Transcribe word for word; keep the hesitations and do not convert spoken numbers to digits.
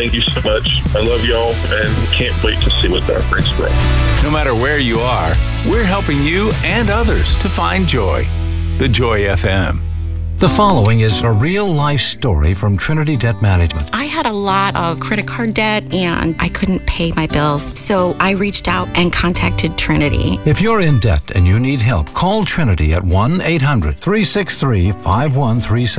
thank you so much. I love y'all and can't wait to see what that brings for us. No matter where you are, we're helping you and others to find joy. The Joy F M. The following is a real-life story from Trinity Debt Management. I had a lot of credit card debt and I couldn't pay my bills, so I reached out and contacted Trinity. If you're in debt and you need help, call Trinity at one eight hundred three six three five one three seven.